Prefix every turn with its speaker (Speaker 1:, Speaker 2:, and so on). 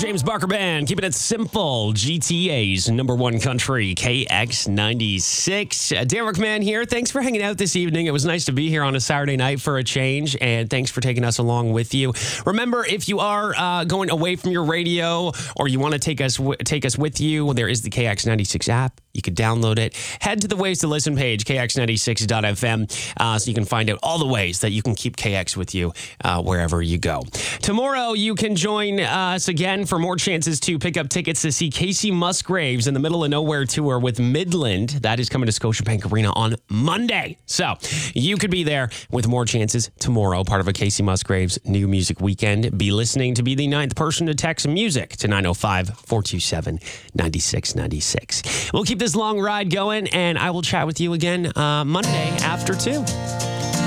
Speaker 1: James Barker Band, keeping it simple. GTA's number one country, KX96. Derek Man here. Thanks for hanging out this evening. It was nice to be here on a Saturday night for a change, and thanks for taking us along with you. Remember, if you are going away from your radio or you want to take us with you, there is the KX96 app. You could download it. Head to the Ways to Listen page, kx96.fm, so you can find out all the ways that you can keep KX with you wherever you go. Tomorrow, you can join us again for more chances to pick up tickets to see Casey Musgraves in the Middle of Nowhere tour with Midland. That is coming to Scotiabank Arena on Monday. So you could be there with more chances tomorrow, part of a Casey Musgraves New Music Weekend. Be listening to be the 9th person to text music to 905-427-9696. We'll keep this long ride going, and I will chat with you again Monday after 2.